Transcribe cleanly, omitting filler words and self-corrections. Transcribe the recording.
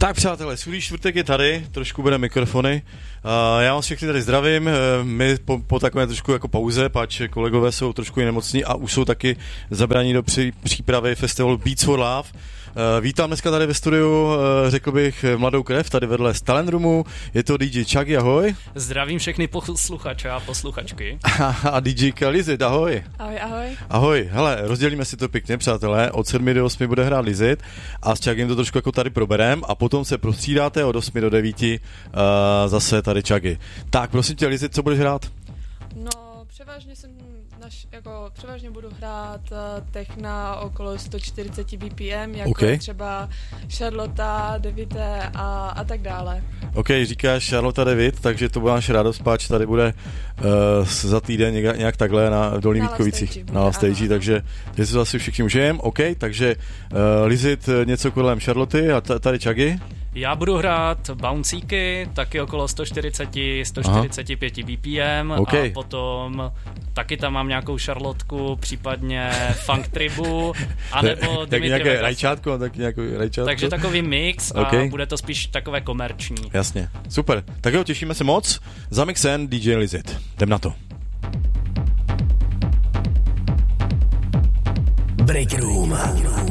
Tak přátelé, Sudý čtvrtek je tady, trošku bude mikrofony. Já vás všechny tady zdravím, my po takové trošku jako pauze, pač kolegové jsou trošku i nemocní a už jsou taky zabraní do přípravy festivalu Beats for Love. Vítám dneska tady ve studiu, řekl bych, mladou krev, tady vedle Stalendrumu, je to DJ Chuggy, ahoj. Zdravím všechny posluchače a posluchačky. A DJ Lizit, ahoj. Ahoj, ahoj. Ahoj, hele, rozdělíme si to pěkně, přátelé, od 7 do 8 bude hrát Lizit a s Chuggym to trošku jako tady proberem a potom se prostřídáte od 8 do 9 zase tady Chuggy. Tak, prosím tě, Lizit, co budeš hrát? No, převážně budu hrát techna okolo 140 BPM, jako třeba Charlotte, Davide a tak dále. OK, říkáš Charlotte David, takže to bude naš radost, páč tady bude za týden nějak takhle v Dolních Vítkovicích na stage, takže si to asi všichni užijeme. OK, takže Lizit něco kolem Charlotte a tady Chuggy. Já budu hrát bouncíky, taky okolo 145 BPM okay. A potom taky tam mám nějakou šarlotku, případně funk tribu, anebo tak nějaké rajčátko, takže takový mix a bude to spíš takové komerční. Jasně, super. Tak jo, těšíme se moc. Za mixen DJ Lizit. Jdem na to. Break Room.